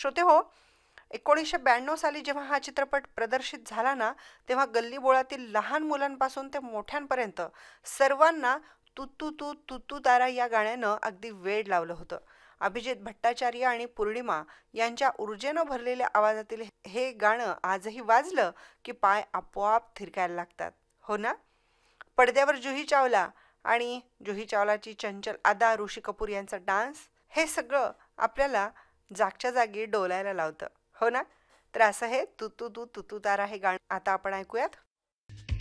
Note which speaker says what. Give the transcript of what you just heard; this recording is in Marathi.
Speaker 1: श्रोते हो, 1992 साली जेव्हा हा चित्रपट प्रदर्शित झाला ना, तेव्हा गल्लीबोळातील लहान मुलांपासून ते मोठ्यांपर्यंत सर्वांना "तू तू तू तारा" या गाण्यानं अगदी वेड लावलं होतं. अभिजित भट्टाचार्य आणि पूर्णिमा यांच्या ऊर्जेनं भरलेल्या आवाजातील हे गाणं आजही वाजलं की पाय आपोआप थिरकायला लागतात. हो ना? पडद्यावर जुही चावला आणि जुही चावलाची चंचल अदा, ऋषी कपूर यांचा डान्स, हे सगळं आपल्याला जागच्या जागी डोलायला लावतं. हो ना? तर असं हे "तू तू तू तू तू तारा" हे गाणं आता आपण ऐकूयात.